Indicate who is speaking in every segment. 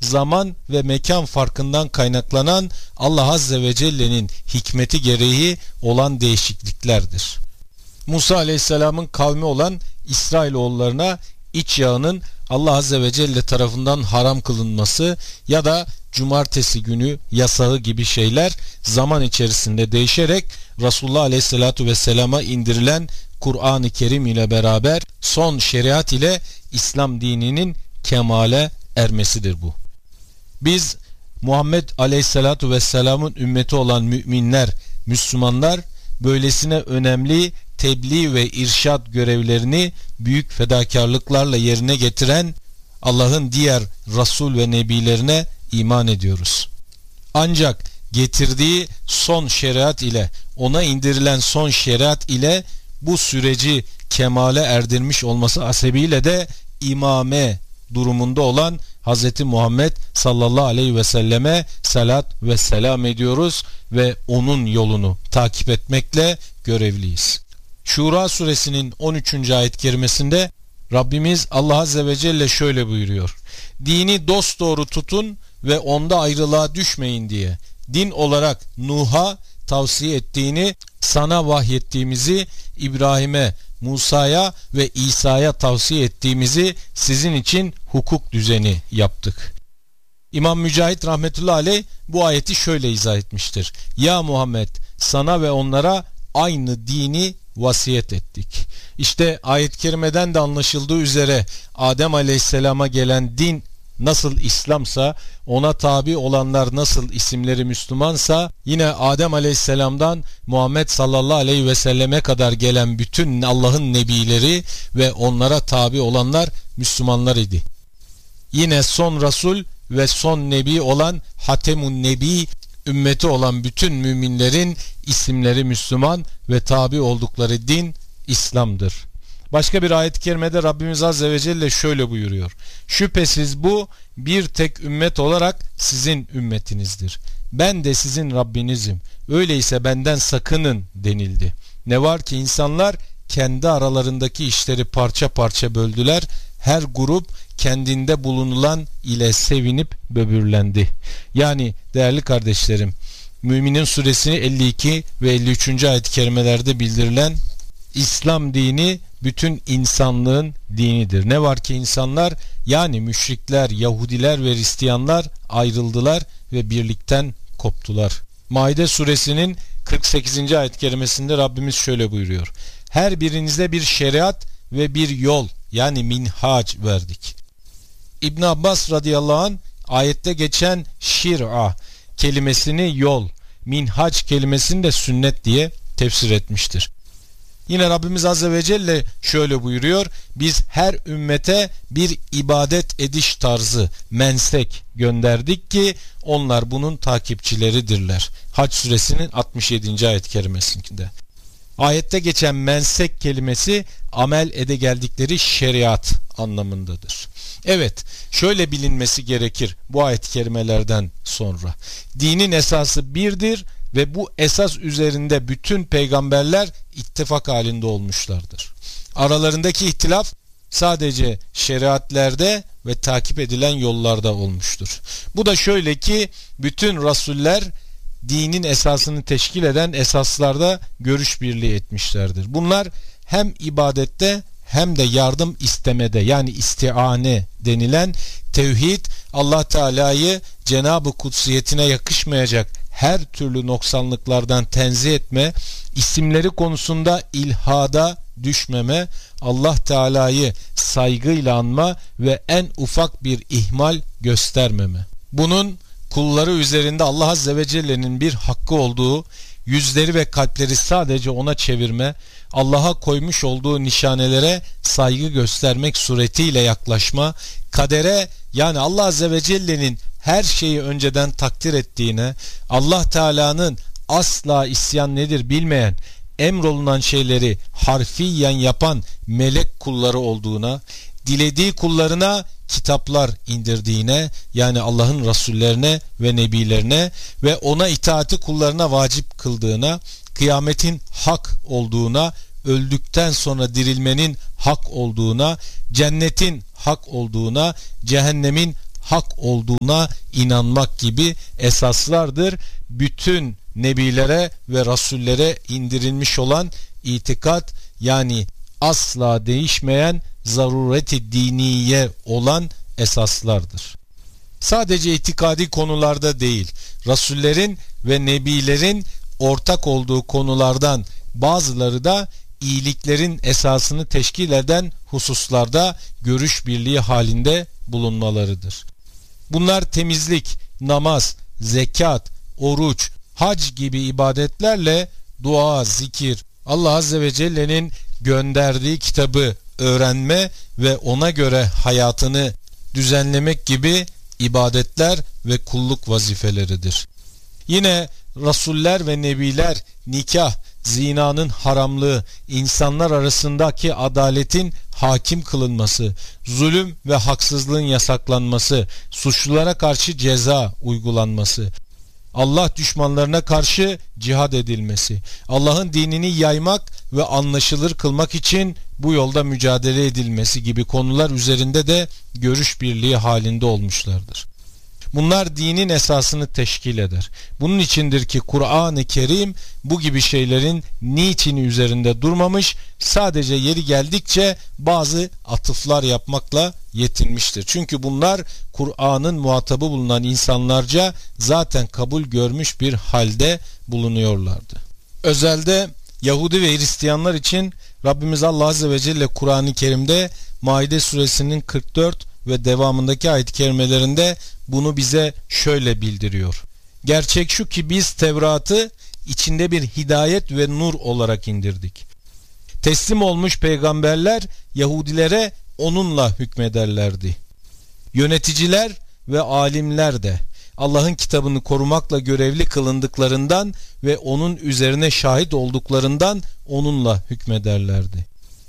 Speaker 1: zaman ve mekan farkından kaynaklanan Allah Azze ve Celle'nin hikmeti gereği olan değişikliklerdir. Musa Aleyhisselam'ın kavmi olan İsrailoğullarına iç yağının Allah Azze ve Celle tarafından haram kılınması ya da cumartesi günü yasağı gibi şeyler zaman içerisinde değişerek Resulullah Aleyhisselatü Vesselam'a indirilen Kur'an-ı Kerim ile beraber son şeriat ile İslam dininin kemale ermesidir bu. Biz Muhammed Aleyhisselatü Vesselam'ın ümmeti olan müminler, Müslümanlar böylesine önemli tebliğ ve irşad görevlerini büyük fedakarlıklarla yerine getiren Allah'ın diğer Resul ve Nebilerine iman ediyoruz. Ancak getirdiği son şeriat ile, ona indirilen son şeriat ile bu süreci kemale erdirmiş olması hasebiyle de imame durumunda olan Hz. Muhammed sallallahu aleyhi ve selleme salat ve selam ediyoruz ve onun yolunu takip etmekle görevliyiz. Şura suresinin 13. ayet kerimesinde Rabbimiz Allah Azze ve Celle şöyle buyuruyor: dini dosdoğru tutun ve onda ayrılığa düşmeyin diye din olarak Nuh'a tavsiye ettiğini, sana vahyettiğimizi İbrahim'e, Musa'ya ve İsa'ya tavsiye ettiğimizi sizin için hukuk düzeni yaptık. İmam Mücahit rahmetullahi aleyh bu ayeti şöyle izah etmiştir: ya Muhammed, sana ve onlara aynı dini vasiyet ettik. İşte ayet-i kerimeden de anlaşıldığı üzere Adem Aleyhisselam'a gelen din nasıl İslam'sa, ona tabi olanlar nasıl isimleri Müslümansa, yine Adem Aleyhisselam'dan Muhammed sallallahu aleyhi ve selleme kadar gelen bütün Allah'ın nebileri ve onlara tabi olanlar Müslümanlar idi. Yine son Resul ve son Nebi olan Hatemun Nebi, ümmeti olan bütün müminlerin isimleri Müslüman ve tabi oldukları din İslam'dır. Başka bir ayet-i kerimede Rabbimiz Azze ve Celle şöyle buyuruyor: şüphesiz bu bir tek ümmet olarak sizin ümmetinizdir. Ben de sizin Rabbinizim. Öyleyse benden sakının denildi. Ne var ki insanlar kendi aralarındaki işleri parça parça böldüler. Her grup kendinde bulunulan ile sevinip böbürlendi. Yani değerli kardeşlerim, Müminin Suresi 52 ve 53. ayet-i kerimelerde bildirilen İslam dini bütün insanlığın dinidir. Ne var ki insanlar, yani müşrikler, Yahudiler ve Hristiyanlar ayrıldılar ve birlikten koptular. Maide suresinin 48. ayet-i kerimesinde Rabbimiz şöyle buyuruyor: her birinize bir şeriat ve bir yol, yani minhac verdik. İbn Abbas radıyallahu anh ayette geçen şir'a kelimesini yol, minhac kelimesini de sünnet diye tefsir etmiştir. Yine Rabbimiz Azze ve Celle şöyle buyuruyor: biz her ümmete bir ibadet ediş tarzı, mensek gönderdik ki onlar bunun takipçileridirler. Hac suresinin 67. ayet-i kerimesinde. Ayette geçen mensek kelimesi amel ede geldikleri şeriat anlamındadır. Evet, şöyle bilinmesi gerekir bu ayet-i kerimelerden sonra: dinin esası birdir ve bu esas üzerinde bütün peygamberler ittifak halinde olmuşlardır. Aralarındaki ihtilaf sadece şeriatlerde ve takip edilen yollarda olmuştur. Bu da şöyle ki bütün rasuller dinin esasını teşkil eden esaslarda görüş birliği etmişlerdir. Bunlar hem ibadette hem de yardım istemede, yani istiane denilen tevhid, Allah Teala'yı Cenab-ı Kutsiyetine yakışmayacak her türlü noksanlıklardan tenzih etme, isimleri konusunda ilhada düşmeme, Allah Teala'yı saygıyla anma ve en ufak bir ihmal göstermeme. Bunun kulları üzerinde Allah Azze ve Celle'nin bir hakkı olduğu, yüzleri ve kalpleri sadece ona çevirme, Allah'a koymuş olduğu nişanelere saygı göstermek suretiyle yaklaşma, kadere, yani Allah Azze ve Celle'nin her şeyi önceden takdir ettiğine, Allah Teala'nın asla isyan nedir bilmeyen, emrolunan şeyleri harfiyen yapan melek kulları olduğuna, dilediği kullarına kitaplar indirdiğine, yani Allah'ın Resullerine ve Nebilerine ve ona itaati kullarına vacip kıldığına, kıyametin hak olduğuna, öldükten sonra dirilmenin hak olduğuna, cennetin hak olduğuna, cehennemin hak olduğuna inanmak gibi esaslardır. Bütün nebilere ve rasullere indirilmiş olan itikat, yani asla değişmeyen zarureti diniye olan esaslardır. Sadece itikadi konularda değil, rasullerin ve nebilerin ortak olduğu konulardan bazıları da iyiliklerin esasını teşkil eden hususlarda görüş birliği halinde bulunmalarıdır. Bunlar temizlik, namaz, zekat, oruç, hac gibi ibadetlerle dua, zikir, Allah Azze ve Celle'nin gönderdiği kitabı öğrenme ve ona göre hayatını düzenlemek gibi ibadetler ve kulluk vazifeleridir. Yine rasuller ve nebiler nikah, zinanın haramlığı, insanlar arasındaki adaletin hakim kılınması, zulüm ve haksızlığın yasaklanması, suçlulara karşı ceza uygulanması, Allah düşmanlarına karşı cihad edilmesi, Allah'ın dinini yaymak ve anlaşılır kılmak için bu yolda mücadele edilmesi gibi konular üzerinde de görüş birliği halinde olmuşlardır. Bunlar dinin esasını teşkil eder. Bunun içindir ki Kur'an-ı Kerim bu gibi şeylerin niçini üzerinde durmamış, sadece yeri geldikçe bazı atıflar yapmakla yetinmiştir. Çünkü bunlar Kur'an'ın muhatabı bulunan insanlarca zaten kabul görmüş bir halde bulunuyorlardı. Özelde Yahudi ve Hristiyanlar için Rabbimiz Allah Azze ve Celle Kur'an-ı Kerim'de Maide suresinin 44 ve devamındaki ayet-i kerimelerinde bunu bize şöyle bildiriyor. Gerçek şu ki biz Tevrat'ı içinde bir hidayet ve nur olarak indirdik. Teslim olmuş peygamberler Yahudilere onunla hükmederlerdi. Yöneticiler ve alimler de Allah'ın kitabını korumakla görevli kılındıklarından ve onun üzerine şahit olduklarından onunla hükmederlerdi.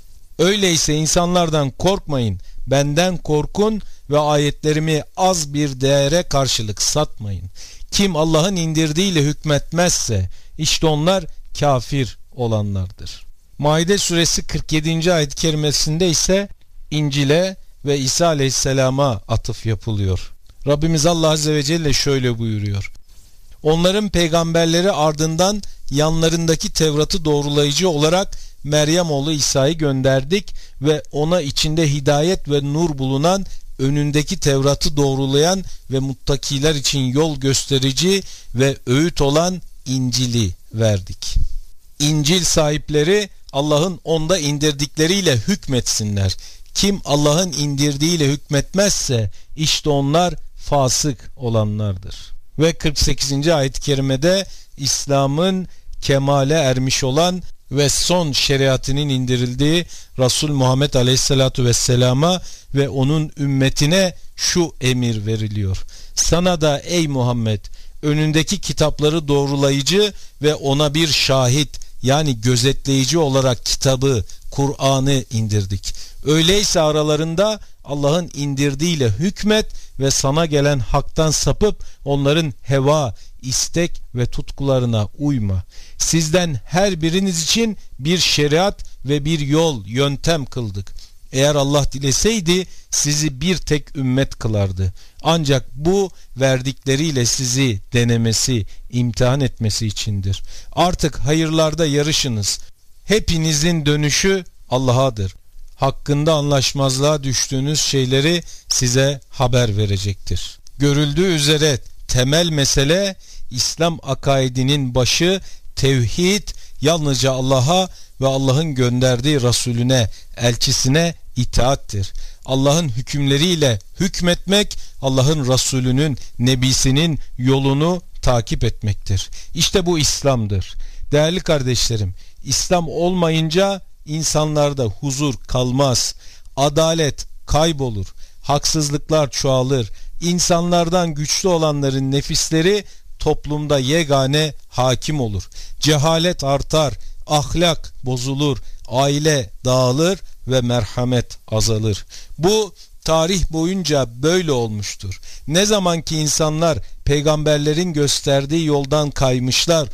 Speaker 1: Öyleyse insanlardan korkmayın, benden korkun ve ayetlerimi az bir değere karşılık satmayın. Kim Allah'ın indirdiğiyle hükmetmezse işte onlar kafir olanlardır. Maide suresi 47. ayet-i kerimesinde ise İncil'e ve İsa aleyhisselama atıf yapılıyor. Rabbimiz Allah Azze ve Celle şöyle buyuruyor. Onların peygamberleri ardından yanlarındaki Tevrat'ı doğrulayıcı olarak Meryem oğlu İsa'yı gönderdik ve ona içinde hidayet ve nur bulunan, önündeki Tevrat'ı doğrulayan ve muttakiler için yol gösterici ve öğüt olan İncil'i verdik. İncil sahipleri Allah'ın onda indirdikleriyle hükmetsinler. Kim Allah'ın indirdiğiyle hükmetmezse işte onlar fasık olanlardır. Ve 48. ayet-i kerimede İslam'ın kemale ermiş olan ve son şeriatının indirildiği Resul Muhammed Aleyhisselatu Vesselam'a ve onun ümmetine şu emir veriliyor. Sana da ey Muhammed önündeki kitapları doğrulayıcı ve ona bir şahit, yani gözetleyici olarak kitabı, Kur'an'ı indirdik. Öyleyse aralarında Allah'ın indirdiğiyle hükmet ve sana gelen haktan sapıp onların heva, istek ve tutkularına uyma. Sizden her biriniz için bir şeriat ve bir yol, yöntem kıldık. Eğer Allah dileseydi sizi bir tek ümmet kılardı. Ancak bu verdikleriyle sizi denemesi, imtihan etmesi içindir. Artık hayırlarda yarışınız. Hepinizin dönüşü Allah'adır. Hakkında anlaşmazlığa düştüğünüz şeyleri size haber verecektir. Görüldüğü üzere temel mesele İslam akaidinin başı tevhid, yalnızca Allah'a ve Allah'ın gönderdiği Resulüne, elçisine itaattir. Allah'ın hükümleriyle hükmetmek, Allah'ın Resulünün, Nebisinin yolunu takip etmektir. İşte bu İslam'dır. Değerli kardeşlerim, İslam olmayınca insanlarda huzur kalmaz, adalet kaybolur, haksızlıklar çoğalır, insanlardan güçlü olanların nefisleri toplumda yegane hakim olur, cehalet artar, ahlak bozulur, aile dağılır ve merhamet azalır. Bu tarih boyunca böyle olmuştur. Ne zaman ki insanlar peygamberlerin gösterdiği yoldan kaymışlar,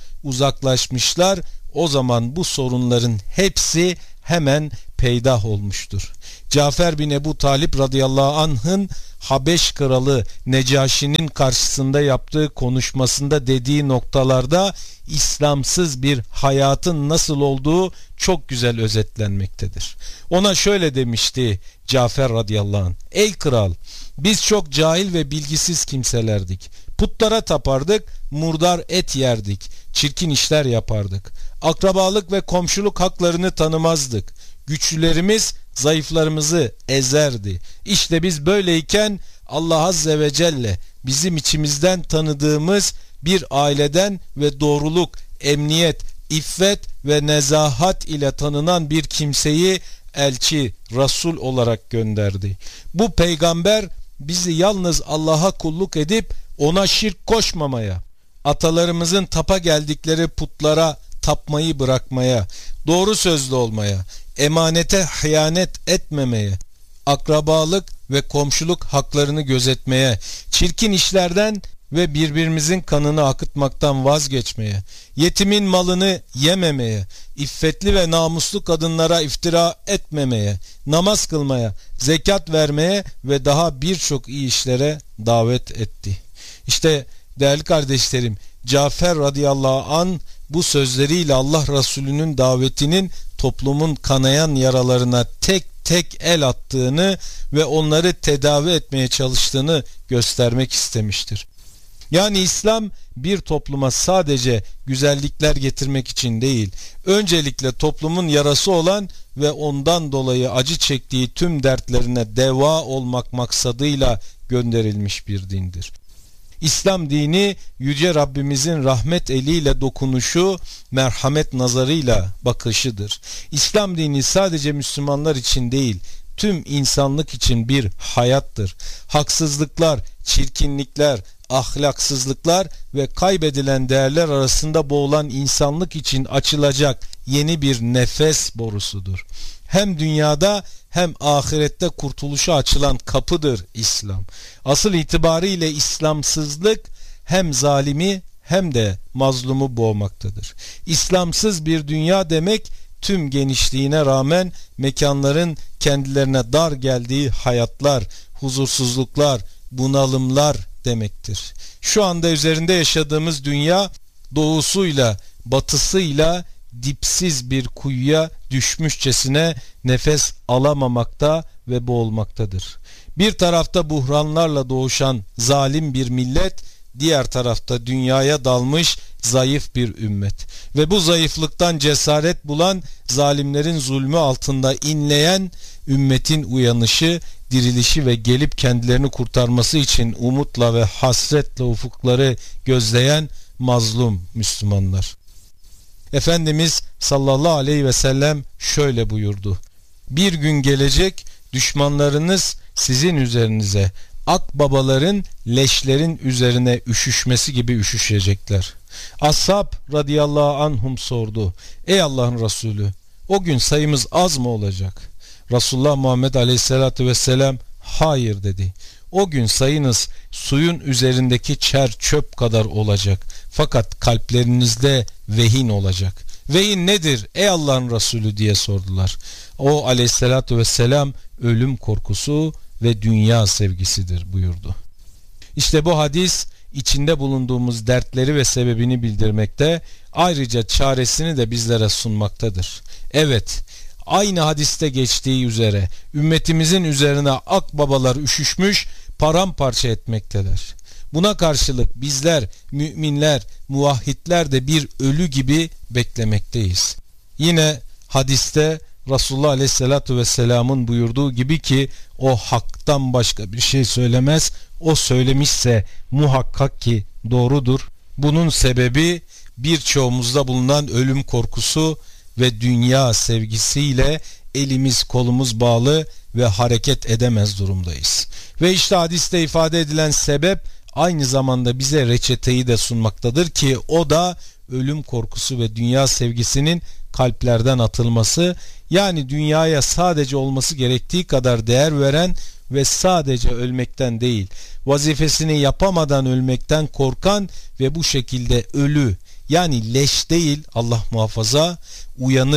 Speaker 1: uzaklaşmışlar, o zaman bu sorunların hepsi hemen peydah olmuştur. Cafer bin Ebu Talip radıyallahu anh'ın Habeş kralı Necaşi'nin karşısında yaptığı konuşmasında dediği noktalarda İslamsız bir hayatın nasıl olduğu çok güzel özetlenmektedir. Ona şöyle demişti Cafer radıyallahu anh: ey kral, biz çok cahil ve bilgisiz kimselerdik. Putlara tapardık, murdar et yerdik, çirkin işler yapardık. Akrabalık ve komşuluk haklarını tanımazdık. Güçlülerimiz zayıflarımızı ezerdi. İşte biz böyleyken Allah Azze ve Celle bizim içimizden tanıdığımız bir aileden ve doğruluk, emniyet, iffet ve nezahat ile tanınan bir kimseyi elçi, Resul olarak gönderdi. Bu peygamber bizi yalnız Allah'a kulluk edip ona şirk koşmamaya, atalarımızın tapa geldikleri putlara tapmayı bırakmaya, doğru sözlü olmaya, emanete hıyanet etmemeye, akrabalık ve komşuluk haklarını gözetmeye, çirkin işlerden ve birbirimizin kanını akıtmaktan vazgeçmeye, yetimin malını yememeye, iffetli ve namuslu kadınlara iftira etmemeye, namaz kılmaya, zekat vermeye ve daha birçok iyi işlere davet etti. İşte değerli kardeşlerim, Cafer radıyallahu an bu sözleriyle Allah Resulü'nün davetinin toplumun kanayan yaralarına tek tek el attığını ve onları tedavi etmeye çalıştığını göstermek istemiştir. Yani İslam bir topluma sadece güzellikler getirmek için değil, öncelikle toplumun yarası olan ve ondan dolayı acı çektiği tüm dertlerine deva olmak maksadıyla gönderilmiş bir dindir. İslam dini Yüce Rabbimizin rahmet eliyle dokunuşu, merhamet nazarıyla bakışıdır. İslam dini sadece Müslümanlar için değil, tüm insanlık için bir hayattır. Haksızlıklar, çirkinlikler, ahlaksızlıklar ve kaybedilen değerler arasında boğulan insanlık için açılacak yeni bir nefes borusudur. Hem dünyada hem ahirette kurtuluşa açılan kapıdır İslam. Asıl itibariyle İslamsızlık hem zalimi hem de mazlumu boğmaktadır. İslamsız bir dünya demek, tüm genişliğine rağmen mekanların kendilerine dar geldiği hayatlar, huzursuzluklar, bunalımlar demektir. Şu anda üzerinde yaşadığımız dünya doğusuyla batısıyla dipsiz bir kuyuya düşmüşçesine nefes alamamakta ve boğulmaktadır. Bir tarafta buhranlarla doğuşan zalim bir millet, diğer tarafta dünyaya dalmış zayıf bir ümmet ve bu zayıflıktan cesaret bulan, zalimlerin zulmü altında inleyen ümmetin uyanışı, dirilişi ve gelip kendilerini kurtarması için umutla ve hasretle ufukları gözleyen mazlum Müslümanlar. Efendimiz sallallahu aleyhi ve sellem şöyle buyurdu: bir gün gelecek, düşmanlarınız sizin üzerinize akbabaların leşlerin üzerine üşüşmesi gibi üşüşecekler. Ashab radıyallahu anhum sordu: ey Allah'ın Resulü, o gün sayımız az mı olacak? Resulullah Muhammed aleyhissalatü vesselam hayır dedi. O gün sayınız suyun üzerindeki çer çöp kadar olacak. Fakat kalplerinizde vehin olacak. Vehin nedir ey Allah'ın Resulü diye sordular. O aleyhissalatü vesselam ölüm korkusu ve dünya sevgisidir buyurdu. İşte bu hadis içinde bulunduğumuz dertleri ve sebebini bildirmekte, ayrıca çaresini de bizlere sunmaktadır. Evet, aynı hadiste geçtiği üzere ümmetimizin üzerine akbabalar üşüşmüş, paramparça etmekteler. Buna karşılık bizler, müminler, muvahhidler de bir ölü gibi beklemekteyiz. Yine hadiste Resulullah Aleyhisselatü Vesselam'ın buyurduğu gibi ki o haktan başka bir şey söylemez, o söylemişse muhakkak ki doğrudur. Bunun sebebi birçoğumuzda bulunan ölüm korkusu ve dünya sevgisiyle elimiz kolumuz bağlı ve hareket edemez durumdayız. Ve işte hadiste ifade edilen sebep aynı zamanda bize reçeteyi de sunmaktadır ki o da ölüm korkusu ve dünya sevgisinin kalplerden atılması, yani dünyaya sadece olması gerektiği kadar değer veren ve sadece ölmekten değil, vazifesini yapamadan ölmekten korkan ve bu şekilde ölü, yani leş değil, Allah muhafaza, uyanık,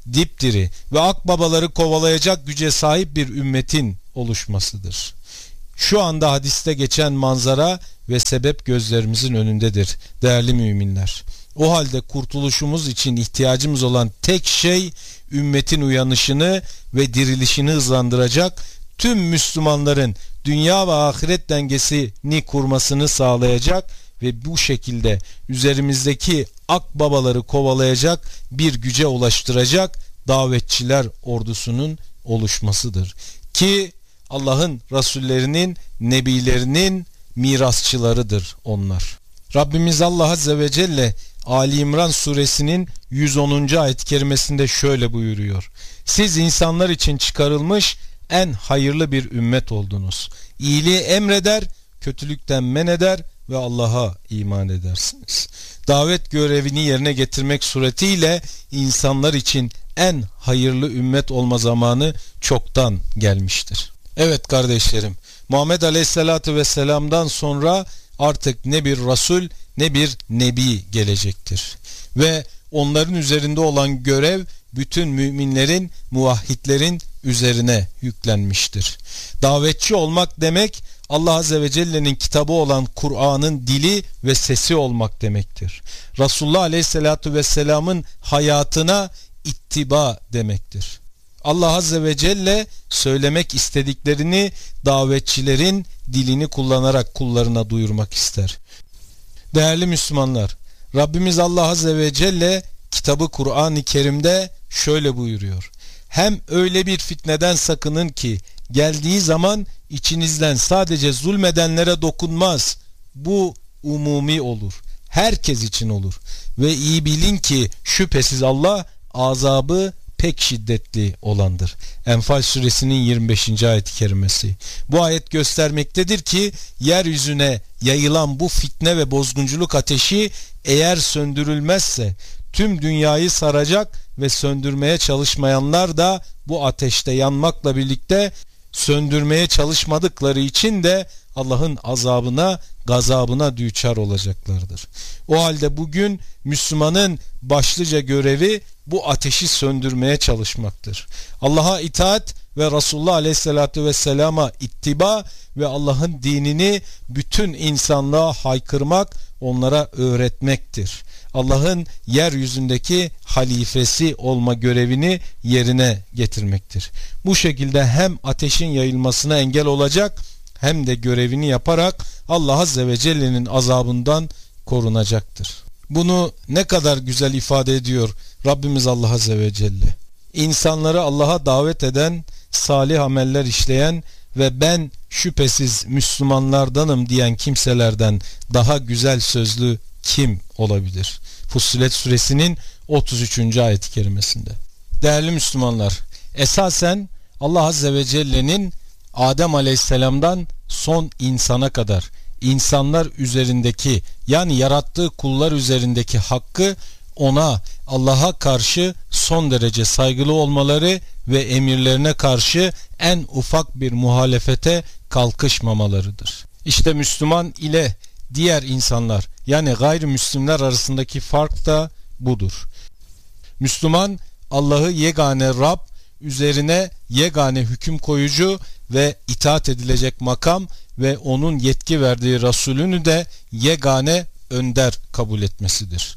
Speaker 1: dipdiri ve akbabaları kovalayacak güce sahip bir ümmetin oluşmasıdır. Şu anda hadiste geçen manzara ve sebep gözlerimizin önündedir değerli müminler. O halde kurtuluşumuz için ihtiyacımız olan tek şey ümmetin uyanışını ve dirilişini hızlandıracak, tüm Müslümanların dünya ve ahiret dengesini kurmasını sağlayacak ve bu şekilde üzerimizdeki akbabaları kovalayacak bir güce ulaştıracak davetçiler ordusunun oluşmasıdır. Ki Allah'ın Resullerinin, Nebilerinin mirasçılarıdır onlar. Rabbimiz Allah Azze ve Celle Ali İmran suresinin 110. ayet-i kerimesinde şöyle buyuruyor. Siz insanlar için çıkarılmış en hayırlı bir ümmet oldunuz. İyiliği emreder, kötülükten men eder ve Allah'a iman edersiniz. Davet görevini yerine getirmek suretiyle insanlar için en hayırlı ümmet olma zamanı çoktan gelmiştir. Evet kardeşlerim, Muhammed Aleyhisselatü Vesselam'dan sonra artık ne bir Resul ne bir Nebi gelecektir. Ve onların üzerinde olan görev bütün müminlerin, muvahhidlerin üzerine yüklenmiştir. Davetçi olmak demek Allah Azze ve Celle'nin kitabı olan Kur'an'ın dili ve sesi olmak demektir. Resulullah Aleyhisselatü Vesselam'ın hayatına ittiba demektir. Allah Azze ve Celle söylemek istediklerini davetçilerin dilini kullanarak kullarına duyurmak ister. Değerli Müslümanlar, Rabbimiz Allah Azze ve Celle kitabı Kur'an-ı Kerim'de şöyle buyuruyor. Hem öyle bir fitneden sakının ki geldiği zaman içinizden sadece zulmedenlere dokunmaz. Bu umumi olur. Herkes için olur. Ve iyi bilin ki şüphesiz Allah azabı pek şiddetli olandır. Enfal suresinin 25. ayet-i kerimesi. Bu ayet göstermektedir ki yeryüzüne yayılan bu fitne ve bozgunculuk ateşi eğer söndürülmezse tüm dünyayı saracak ve söndürmeye çalışmayanlar da bu ateşte yanmakla birlikte söndürmeye çalışmadıkları için de Allah'ın azabına, gazabına düçar olacaklardır. O halde bugün Müslümanın başlıca görevi bu ateşi söndürmeye çalışmaktır. Allah'a itaat ve Resulullah Aleyhisselatü Vesselam'a ittiba ve Allah'ın dinini bütün insanlığa haykırmak, onlara öğretmektir. Allah'ın yeryüzündeki halifesi olma görevini yerine getirmektir. Bu şekilde hem ateşin yayılmasına engel olacak hem de görevini yaparak Allah Azze ve Celle'nin azabından korunacaktır. Bunu ne kadar güzel ifade ediyor Rabbimiz Allah Azze ve Celle. İnsanları Allah'a davet eden, salih ameller işleyen ve ben şüphesiz Müslümanlardanım diyen kimselerden daha güzel sözlü kim olabilir? Fussilet suresinin 33. ayet-i kerimesinde. Değerli Müslümanlar, esasen Allah Azze ve Celle'nin Adem Aleyhisselam'dan son insana kadar insanlar üzerindeki, yani yarattığı kullar üzerindeki hakkı ona, Allah'a karşı son derece saygılı olmaları ve emirlerine karşı en ufak bir muhalefete kalkışmamalarıdır. İşte Müslüman ile diğer insanlar, yani gayrimüslimler arasındaki fark da budur. Müslüman Allah'ı yegane Rab, üzerine yegane hüküm koyucu ve itaat edilecek makam ve onun yetki verdiği Resulünü de yegane önder kabul etmesidir.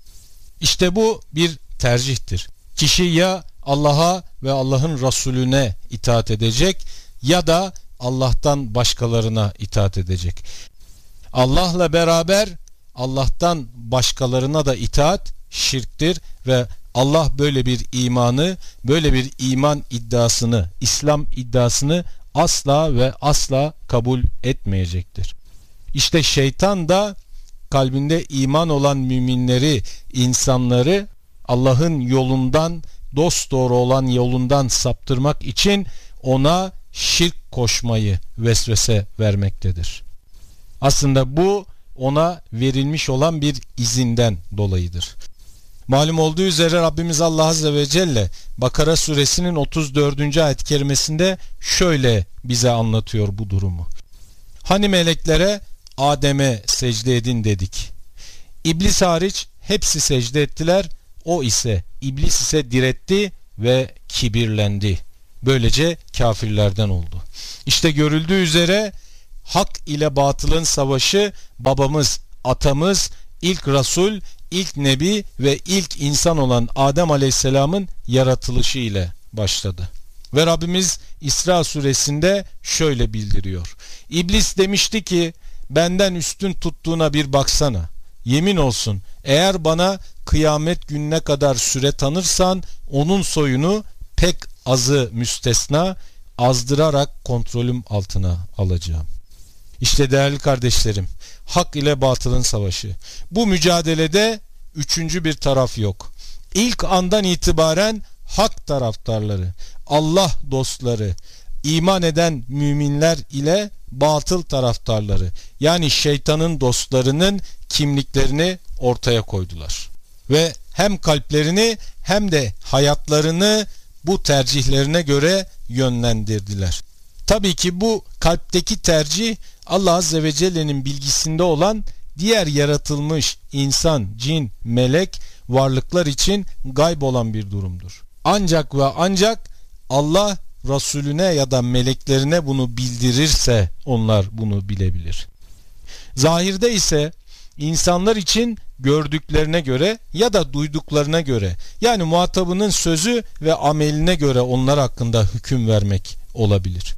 Speaker 1: İşte bu bir tercihtir. Kişi ya Allah'a ve Allah'ın Resulüne itaat edecek ya da Allah'tan başkalarına itaat edecek. Allah'la beraber Allah'tan başkalarına da itaat şirktir ve Allah böyle bir imanı, böyle bir iman iddiasını, İslam iddiasını asla ve asla kabul etmeyecektir. İşte şeytan da kalbinde iman olan müminleri, insanları Allah'ın yolundan, dosdoğru olan yolundan saptırmak için ona şirk koşmayı vesvese vermektedir. Aslında bu ona verilmiş olan bir izinden dolayıdır. Malum olduğu üzere Rabbimiz Allah Azze ve Celle Bakara suresinin 34. ayet-i kerimesinde şöyle bize anlatıyor bu durumu. Hani meleklere Adem'e secde edin dedik. İblis hariç hepsi secde ettiler. O ise, iblis ise diretti ve kibirlendi. Böylece kafirlerden oldu. İşte görüldüğü üzere hak ile batılın savaşı babamız, atamız, ilk Resul, ilk Nebi ve ilk insan olan Adem Aleyhisselam'ın yaratılışı ile başladı. Ve Rabbimiz İsra suresinde şöyle bildiriyor. İblis demişti ki, benden üstün tuttuğuna bir baksana. Yemin olsun, eğer bana kıyamet gününe kadar süre tanırsan onun soyunu pek azı müstesna azdırarak kontrolüm altına alacağım. İşte değerli kardeşlerim, hak ile batılın savaşı. Bu mücadelede üçüncü bir taraf yok. İlk andan itibaren hak taraftarları, Allah dostları, iman eden müminler ile batıl taraftarları, yani şeytanın dostlarının kimliklerini ortaya koydular. Ve hem kalplerini hem de hayatlarını bu tercihlerine göre yönlendirdiler. Tabii ki bu kalpteki tercih Allah Azze ve Celle'nin bilgisinde olan diğer yaratılmış insan, cin, melek varlıklar için gayb olan bir durumdur. Ancak ve ancak Allah Resulüne ya da meleklerine bunu bildirirse onlar bunu bilebilir. Zahirde ise insanlar için gördüklerine göre ya da duyduklarına göre, yani muhatabının sözü ve ameline göre onlar hakkında hüküm vermek olabilir.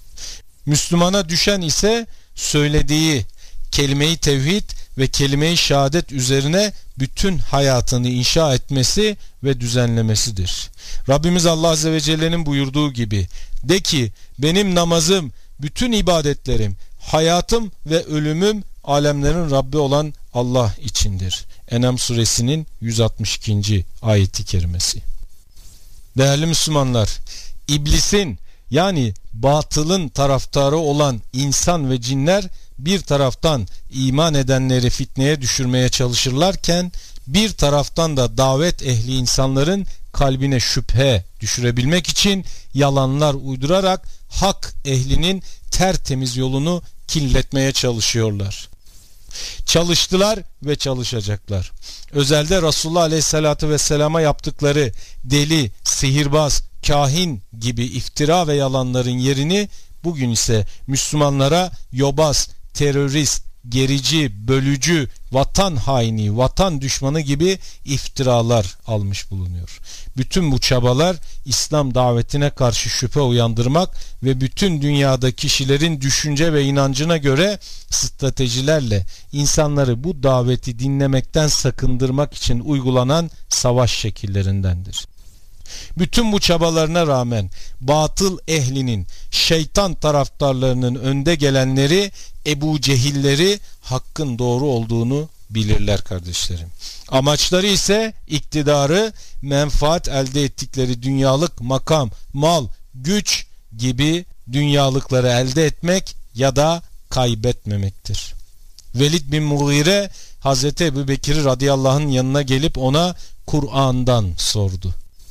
Speaker 1: Müslümana düşen ise söylediği kelime-i tevhid ve kelime-i şehadet üzerine bütün hayatını inşa etmesi ve düzenlemesidir. Rabbimiz Allah Azze ve Celle'nin buyurduğu gibi, de ki benim namazım, bütün ibadetlerim, hayatım ve ölümüm alemlerin Rabbi olan Allah içindir. En'am suresinin 162. ayeti kerimesi. Değerli Müslümanlar, iblisin yani batılın taraftarı olan insan ve cinler bir taraftan iman edenleri fitneye düşürmeye çalışırlarken bir taraftan da davet ehli insanların kalbine şüphe düşürebilmek için yalanlar uydurarak hak ehlinin tertemiz yolunu kirletmeye çalışıyorlar. Çalıştılar ve çalışacaklar. Özelde Resulullah Aleyhisselatü Vesselam'a yaptıkları deli, sihirbaz, kahin gibi iftira ve yalanların yerini bugün ise Müslümanlara yobaz, terörist, gerici, bölücü, vatan haini, vatan düşmanı gibi iftiralar almış bulunuyor. Bütün bu çabalar İslam davetine karşı şüphe uyandırmak ve bütün dünyada kişilerin düşünce ve inancına göre stratejilerle insanları bu daveti dinlemekten sakındırmak için uygulanan savaş şekillerindendir. Bütün bu çabalarına rağmen batıl ehlinin, şeytan taraftarlarının önde gelenleri, Ebu Cehilleri hakkın doğru olduğunu bilirler kardeşlerim. Amaçları ise iktidarı, menfaat elde ettikleri dünyalık makam, mal, güç gibi dünyalıkları elde etmek ya da kaybetmemektir. Velid bin Mughire Hazreti Ebu Bekir radıyallahu anh'ın yanına gelip ona Kur'an'dan sordu.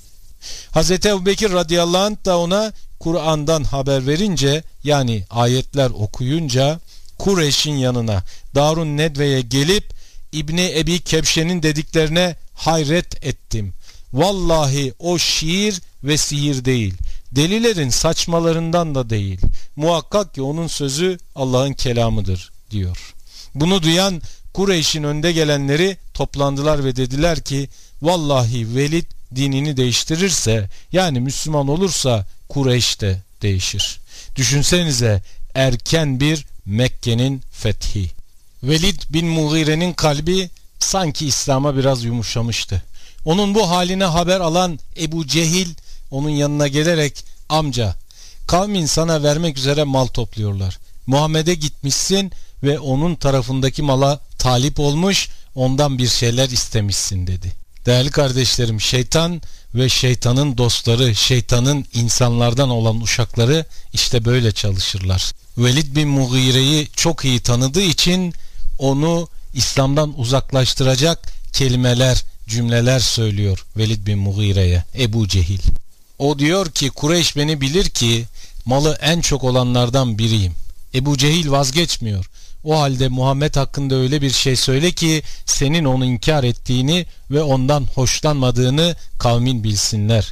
Speaker 1: Hazreti Ebu Bekir radıyallahu anh da ona Kur'an'dan haber verince, yani ayetler okuyunca Kureyş'in yanına Darun Nedve'ye gelip İbni Ebi Kebşe'nin dediklerine hayret ettim. Vallahi o şiir ve sihir değil, delilerin saçmalarından da değil. Muhakkak ki onun sözü Allah'ın kelamıdır diyor. Bunu duyan Kureyş'in önde gelenleri toplandılar ve dediler ki, vallahi Velid dinini değiştirirse, yani Müslüman olursa Kureyş de değişir. Düşünsenize, erken bir Mekke'nin fethi. Velid bin Mughire'nin kalbi sanki İslam'a biraz yumuşamıştı. Onun bu haline haber alan Ebu Cehil onun yanına gelerek, amca, kavmin sana vermek üzere mal topluyorlar. Muhammed'e gitmişsin ve onun tarafındaki mala talip olmuş, ondan bir şeyler istemişsin dedi. Değerli kardeşlerim, şeytan ve şeytanın dostları, şeytanın insanlardan olan uşakları işte böyle çalışırlar. Velid bin Mughire'yi çok iyi tanıdığı için onu İslam'dan uzaklaştıracak kelimeler, cümleler söylüyor Velid bin Mughire'ye Ebu Cehil. O diyor ki, Kureyş beni bilir ki malı en çok olanlardan biriyim. Ebu Cehil vazgeçmiyor. O halde Muhammed hakkında öyle bir şey söyle ki senin onu inkar ettiğini ve ondan hoşlanmadığını kavmin bilsinler.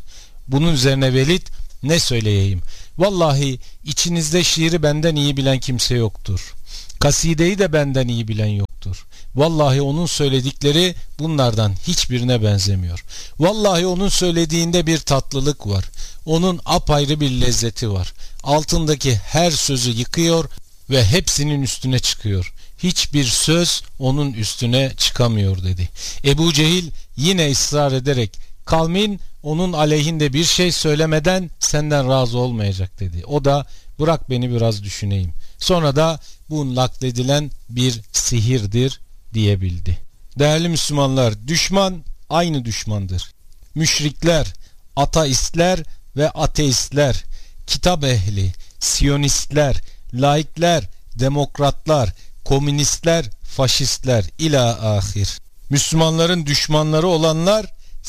Speaker 1: Bunun üzerine Velid, ne söyleyeyim? Vallahi içinizde şiiri benden iyi bilen kimse yoktur. Kasideyi de benden iyi bilen yoktur. Vallahi onun söyledikleri bunlardan hiçbirine benzemiyor. Vallahi onun söylediğinde bir tatlılık var. Onun apayrı bir lezzeti var. Altındaki her sözü yıkıyor ve hepsinin üstüne çıkıyor. Hiçbir söz onun üstüne çıkamıyor dedi. Ebu Cehil yine ısrar ederek kavmin onun aleyhinde bir şey söylemeden senden razı olmayacak dedi. O da bırak beni biraz düşüneyim. Sonra da bu nakledilen bir sihirdir diyebildi. Değerli Müslümanlar, düşman aynı düşmandır. Müşrikler, ateistler ve ateistler, kitap ehli, siyonistler, laikler, demokratlar, komünistler, faşistler ila ahir. Müslümanların düşmanları olanlar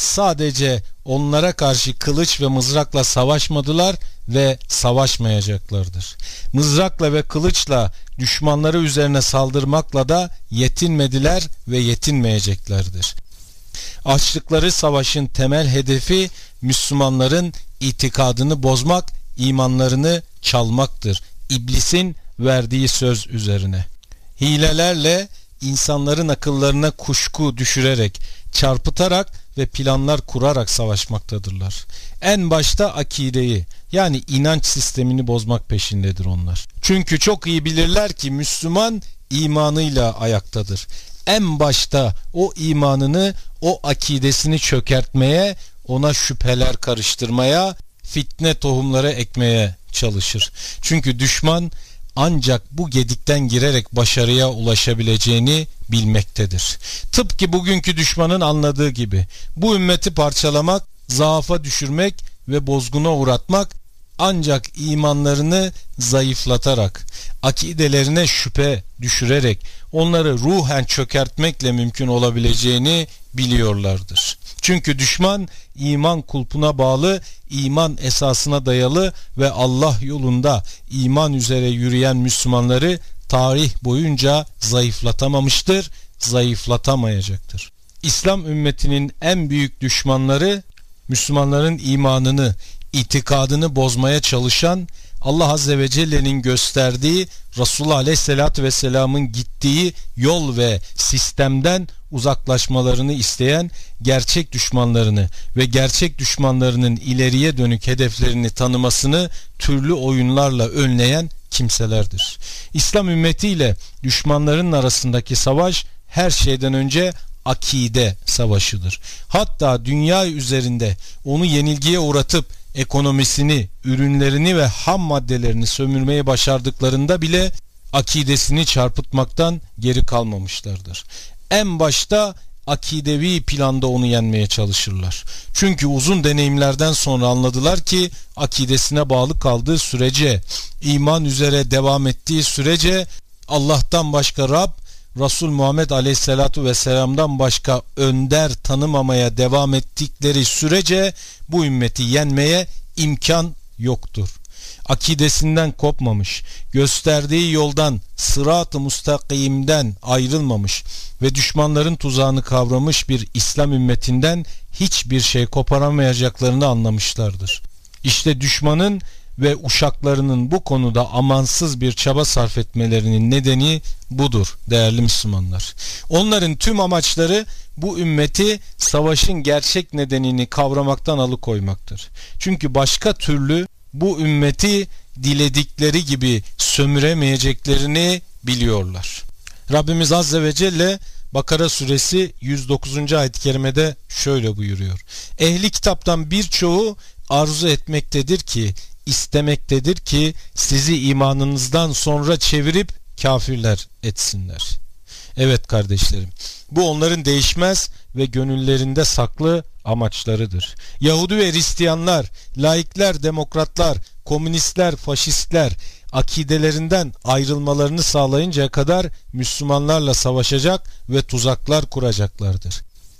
Speaker 1: sadece onlara karşı kılıç ve mızrakla savaşmadılar ve savaşmayacaklardır. Mızrakla ve kılıçla düşmanları üzerine saldırmakla da yetinmediler ve yetinmeyeceklerdir. Açtıkları savaşın temel hedefi Müslümanların itikadını bozmak, imanlarını çalmaktır. İblisin verdiği söz üzerine. Hilelerle insanların akıllarına kuşku düşürerek, çarpıtarak ve planlar kurarak savaşmaktadırlar. En başta akideyi, yani inanç sistemini bozmak peşindedir onlar. Çünkü çok iyi bilirler ki Müslüman imanıyla ayaktadır. En başta o imanını, o akidesini çökertmeye, ona şüpheler karıştırmaya, fitne tohumları ekmeye çalışır. Çünkü düşman ancak bu gedikten girerek başarıya ulaşabileceğini bilmektedir. Tıpkı bugünkü düşmanın anladığı gibi bu ümmeti parçalamak, zaafa düşürmek ve bozguna uğratmak ancak imanlarını zayıflatarak, akidelerine şüphe düşürerek onları ruhen çökertmekle mümkün olabileceğini biliyorlardır. Çünkü düşman iman kulpuna bağlı, iman esasına dayalı ve Allah yolunda iman üzere yürüyen Müslümanları tarih boyunca zayıflatamamıştır, zayıflatamayacaktır. İslam ümmetinin en büyük düşmanları Müslümanların imanını, itikadını bozmaya çalışan, Allah Azze ve Celle'nin gösterdiği, Resulullah Aleyhisselatü Vesselam'ın gittiği yol ve sistemden uzaklaşmalarını isteyen gerçek düşmanlarını ve gerçek düşmanlarının ileriye dönük hedeflerini tanımasını türlü oyunlarla önleyen kimselerdir. İslam ümmetiyle düşmanların arasındaki savaş her şeyden önce akide savaşıdır. Hatta dünya üzerinde onu yenilgiye uğratıp ekonomisini, ürünlerini ve ham maddelerini sömürmeyi başardıklarında bile akidesini çarpıtmaktan geri kalmamışlardır. En başta akidevi planda onu yenmeye çalışırlar. Çünkü uzun deneyimlerden sonra anladılar ki akidesine bağlı kaldığı sürece, iman üzere devam ettiği sürece Allah'tan başka Rab, Resul Muhammed Aleyhisselatu Vesselam'dan başka önder tanımamaya devam ettikleri sürece bu ümmeti yenmeye imkan yoktur. Akidesinden kopmamış, gösterdiği yoldan, sırat-ı mustakimden ayrılmamış ve düşmanların tuzağını kavramış bir İslam ümmetinden hiçbir şey koparamayacaklarını anlamışlardır. İşte düşmanın ve uşaklarının bu konuda amansız bir çaba sarf etmelerinin nedeni budur değerli Müslümanlar. Onların tüm amaçları bu ümmeti savaşın gerçek nedenini kavramaktan alıkoymaktır. Çünkü başka türlü bu ümmeti diledikleri gibi sömüremeyeceklerini biliyorlar. Rabbimiz Azze ve Celle Bakara suresi 109. ayet-i kerimede şöyle buyuruyor. Ehli kitaptan birçoğu arzu etmektedir ki, istemektedir ki sizi imanınızdan sonra çevirip kafirler etsinler. Evet kardeşlerim, bu onların değişmez ve gönüllerinde saklı amaçlarıdır. Yahudi ve Hristiyanlar, laikler, demokratlar, komünistler, faşistler akidelerinden ayrılmalarını sağlayıncaya kadar Müslümanlarla savaşacak ve tuzaklar kuracaklardır.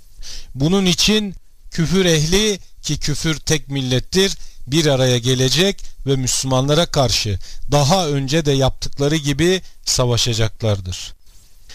Speaker 1: Bunun için küfür ehli, ki küfür tek millettir, bir araya gelecek ve Müslümanlara karşı daha önce de yaptıkları gibi savaşacaklardır.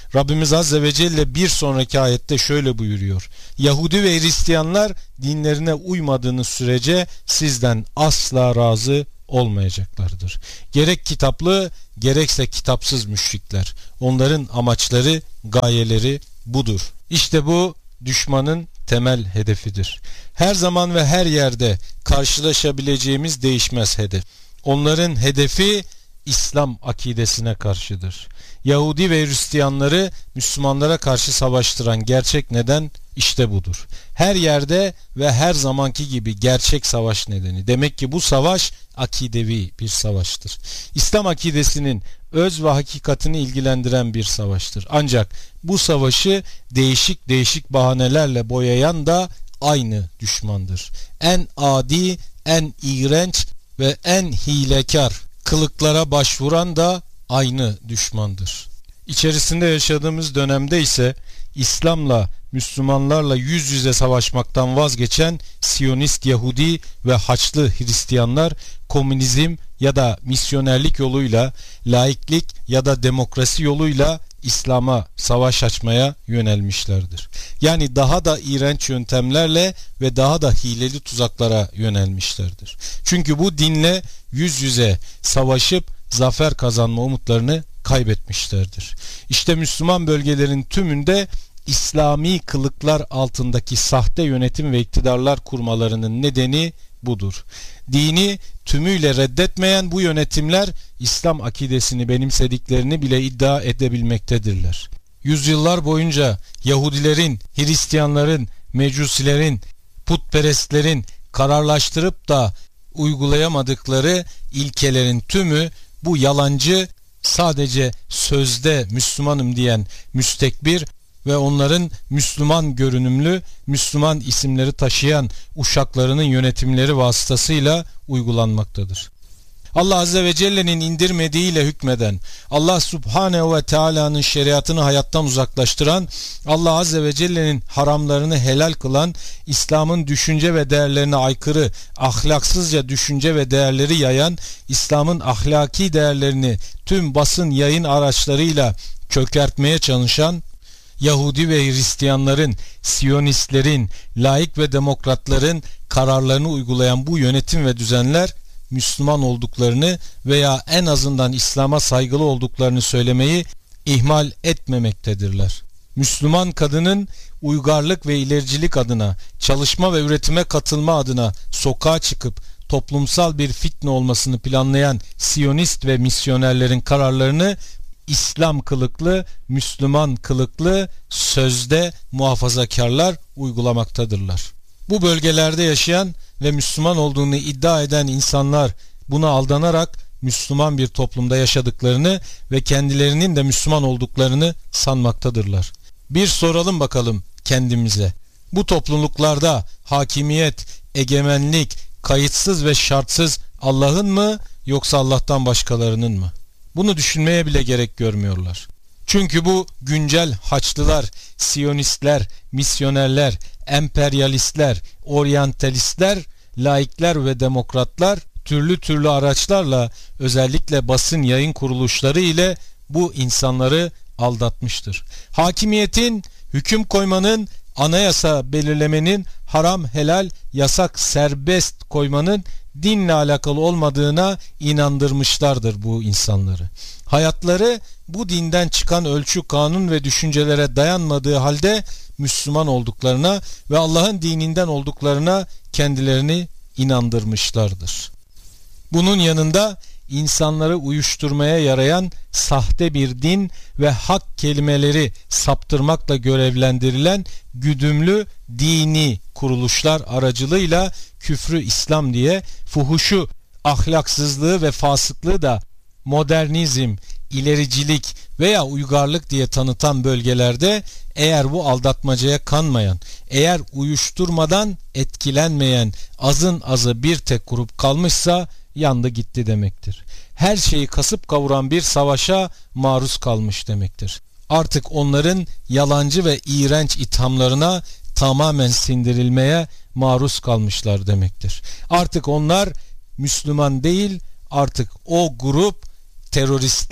Speaker 1: Rabbimiz Azze ve Celle bir sonraki ayette şöyle buyuruyor: Yahudi ve Hristiyanlar dinlerine uymadığınız sürece sizden asla razı olmayacaklardır. Gerek kitaplı gerekse kitapsız müşrikler. Onların amaçları, gayeleri budur. İşte bu düşmanın temel hedefidir. Her zaman ve her yerde karşılaşabileceğimiz değişmez hedef. Onların hedefi İslam akidesine karşıdır. Yahudi ve Hristiyanları Müslümanlara karşı savaştıran gerçek neden işte budur. Her yerde ve her zamanki gibi gerçek savaş nedeni. Demek ki bu savaş akidevi bir savaştır. İslam akidesinin öz ve hakikatini ilgilendiren bir savaştır. Ancak bu savaşı değişik bahanelerle boyayan da aynı düşmandır. En adi, en iğrenç ve en hilekar kılıklara başvuran da aynı düşmandır. İçerisinde yaşadığımız dönemde ise İslam'la, Müslümanlarla yüz yüze savaşmaktan vazgeçen Siyonist Yahudi ve Haçlı Hristiyanlar komünizm ya da misyonerlik yoluyla, laiklik ya da demokrasi yoluyla İslam'a savaş açmaya yönelmişlerdir. Yani daha da iğrenç yöntemlerle ve daha da hileli tuzaklara yönelmişlerdir. Çünkü bu dinle yüz yüze savaşıp zafer kazanma umutlarını kaybetmişlerdir. İşte Müslüman bölgelerin tümünde İslami kılıklar altındaki sahte yönetim ve iktidarlar kurmalarının nedeni budur. Dini tümüyle reddetmeyen bu yönetimler İslam akidesini benimsediklerini bile iddia edebilmektedirler. Yüzyıllar boyunca Yahudilerin, Hristiyanların, Mecusilerin, putperestlerin kararlaştırıp da uygulayamadıkları ilkelerin tümü bu yalancı, sadece sözde Müslümanım diyen müstekbir ve onların Müslüman görünümlü, Müslüman isimleri taşıyan uşaklarının yönetimleri vasıtasıyla uygulanmaktadır. Allah Azze ve Celle'nin indirmediğiyle hükmeden, Allah Subhanehu ve Teala'nın şeriatını hayattan uzaklaştıran, Allah Azze ve Celle'nin haramlarını helal kılan, İslam'ın düşünce ve değerlerine aykırı, ahlaksızca düşünce ve değerleri yayan, İslam'ın ahlaki değerlerini tüm basın yayın araçlarıyla çökertmeye çalışan, Yahudi ve Hristiyanların, Siyonistlerin, laik ve demokratların kararlarını uygulayan bu yönetim ve düzenler Müslüman olduklarını veya en azından İslam'a saygılı olduklarını söylemeyi ihmal etmemektedirler. Müslüman kadının uygarlık ve ilericilik adına, çalışma ve üretime katılma adına sokağa çıkıp toplumsal bir fitne olmasını planlayan Siyonist ve misyonerlerin kararlarını İslam kılıklı, Müslüman kılıklı sözde muhafazakarlar uygulamaktadırlar. Bu bölgelerde yaşayan ve Müslüman olduğunu iddia eden insanlar buna aldanarak Müslüman bir toplumda yaşadıklarını ve kendilerinin de Müslüman olduklarını sanmaktadırlar. Bir soralım bakalım kendimize. Bu topluluklarda hakimiyet, egemenlik, kayıtsız ve şartsız Allah'ın mı yoksa Allah'tan başkalarının mı? Bunu düşünmeye bile gerek görmüyorlar. Çünkü bu güncel Haçlılar, Siyonistler, misyonerler, emperyalistler, oryantalistler, laikler ve demokratlar türlü araçlarla, özellikle basın yayın kuruluşları ile bu insanları aldatmıştır. Hakimiyetin, hüküm koymanın, anayasa belirlemenin, haram helal, yasak serbest koymanın dinle alakalı olmadığına inandırmışlardır bu insanları. Hayatları bu dinden çıkan ölçü, kanun ve düşüncelere dayanmadığı halde Müslüman olduklarına ve Allah'ın dininden olduklarına kendilerini inandırmışlardır. Bunun yanında insanları uyuşturmaya yarayan sahte bir din ve hak kelimeleri saptırmakla görevlendirilen güdümlü dini kuruluşlar aracılığıyla küfrü İslam diye, fuhuşu, ahlaksızlığı ve fasıklığı da modernizm, ilericilik veya uygarlık diye tanıtan bölgelerde eğer bu aldatmacaya kanmayan, eğer uyuşturmadan etkilenmeyen azın azı bir tek grup kalmışsa yandı gitti demektir. Her şeyi kasıp kavuran bir savaşa maruz kalmış demektir. Artık onların yalancı ve iğrenç ithamlarına tamamen sindirilmeye maruz kalmışlar demektir. Artık onlar Müslüman değil, artık o grup teröristler,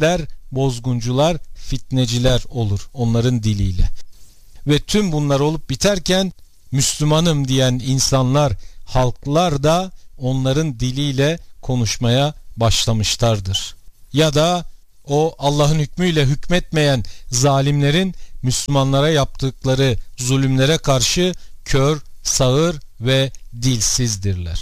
Speaker 1: bozguncular, fitneciler olur onların diliyle. Ve tüm bunlar olup biterken Müslümanım diyen insanlar, halklar da onların diliyle konuşmaya başlamışlardır. Ya da o Allah'ın hükmüyle hükmetmeyen zalimlerin Müslümanlara yaptıkları zulümlere karşı kör, sağır ve dilsizdirler.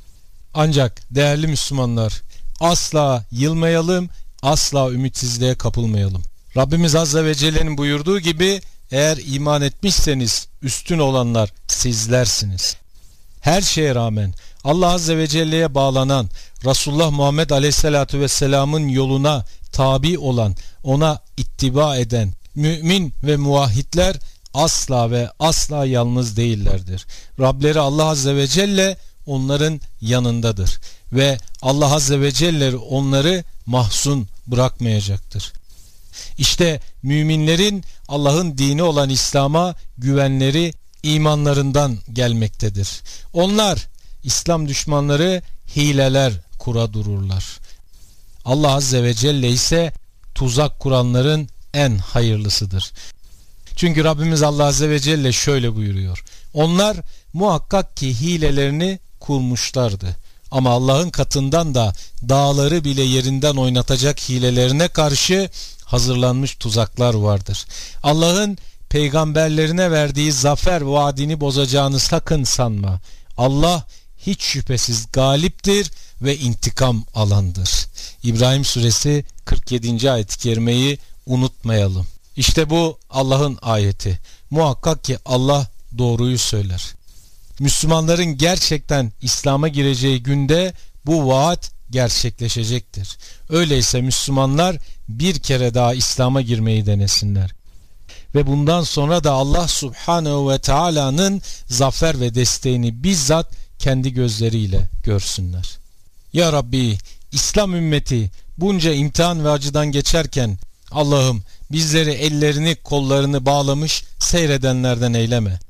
Speaker 1: Ancak değerli Müslümanlar, asla yılmayalım, asla ümitsizliğe kapılmayalım. Rabbimiz Azze ve Celle'nin buyurduğu gibi eğer iman etmişseniz üstün olanlar sizlersiniz. Her şeye rağmen Allah Azze ve Celle'ye bağlanan, Resulullah Muhammed Aleyhisselatü Vesselam'ın yoluna tabi olan, ona ittiba eden mümin ve muvahhidler asla ve asla yalnız değillerdir. Rableri Allah Azze ve Celle onların yanındadır ve Allah Azze ve Celle onları mahzun bırakmayacaktır. İşte müminlerin Allah'ın dini olan İslam'a güvenleri imanlarından gelmektedir. Onlar, İslam düşmanları hileler kura dururlar. Allah Azze ve Celle ise tuzak kuranların en hayırlısıdır. Çünkü Rabbimiz Allah Azze ve Celle şöyle buyuruyor: onlar muhakkak ki hilelerini kurmuşlardı. Ama Allah'ın katından da dağları bile yerinden oynatacak hilelerine karşı hazırlanmış tuzaklar vardır. Allah'ın peygamberlerine verdiği zafer vaadini bozacağını sakın sanma. Allah hiç şüphesiz galiptir ve intikam alandır. İbrahim suresi 47. ayet-i kerimeyi unutmayalım. İşte bu Allah'ın ayeti. Muhakkak ki Allah doğruyu söyler. Müslümanların gerçekten İslam'a gireceği günde bu vaat gerçekleşecektir. Öyleyse Müslümanlar bir kere daha İslam'a girmeyi denesinler. Ve bundan sonra da Allah Subhanahu ve Teala'nın zafer ve desteğini bizzat kendi gözleriyle görsünler. Ya Rabbi, İslam ümmeti bunca imtihan ve acıdan geçerken Allah'ım bizleri ellerini kollarını bağlamış seyredenlerden eyleme.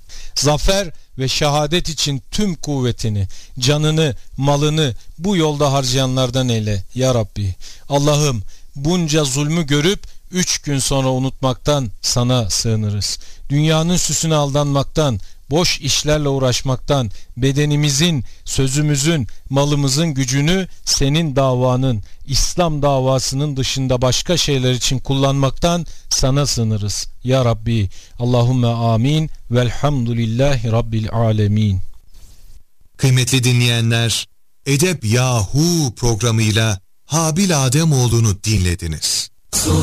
Speaker 1: Zafer ve şehadet için tüm kuvvetini, canını, malını bu yolda harcayanlardan eyle ya Rabbi. Allah'ım bunca zulmü görüp 3 gün sonra unutmaktan sana sığınırız. Dünyanın süsüne aldanmaktan, boş işlerle uğraşmaktan, bedenimizin, sözümüzün, malımızın gücünü senin davanın, İslam davasının dışında başka şeyler için kullanmaktan sana sığınırız. Ya Rabbi, Allahümme amin velhamdülillahi Rabbil alemin.
Speaker 2: Kıymetli dinleyenler, Edeb Yahu programıyla Habil Ademoğlu'nu dinlediniz.